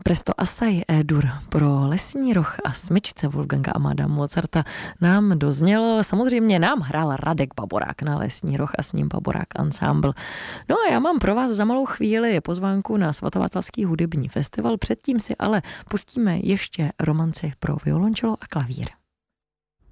Presto assai E-dur pro lesní roh a smyčce Wolfganga Amadea Mozarta nám doznělo, samozřejmě nám hrál Radek Baborák na lesní roh a s ním Baborák Ensemble. No a já mám pro vás za malou chvíli pozvánku na Svatováclavský hudební festival, předtím si ale pustíme ještě romanci pro violončelo a klavír.